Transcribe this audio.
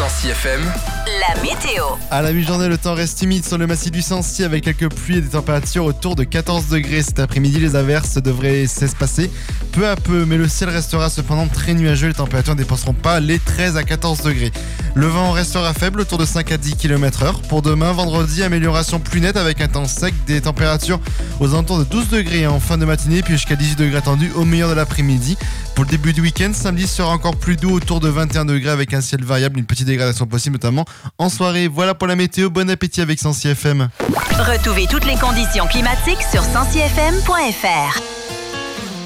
Sancy FM, la météo. À la mi-journée, le temps reste humide sur le massif du Sancy avec quelques pluies et des températures autour de 14 degrés. Cet après-midi, les averses devraient s'espacer peu à peu, mais le ciel restera cependant très nuageux. Les températures ne dépasseront pas les 13 à 14 degrés. Le vent restera faible, autour de 5 à 10 km/h. Pour demain, vendredi, amélioration plus nette avec un temps sec, des températures aux alentours de 12 degrés en fin de matinée, puis jusqu'à 18 degrés attendus au meilleur de l'après-midi. Pour le début du week-end, samedi sera encore plus doux, autour de 21 degrés avec un ciel variable, une petite dégradation possible notamment en soirée. Voilà pour la météo, bon appétit avec Sancy FM. Retrouvez toutes les conditions climatiques sur sancyfm.fr.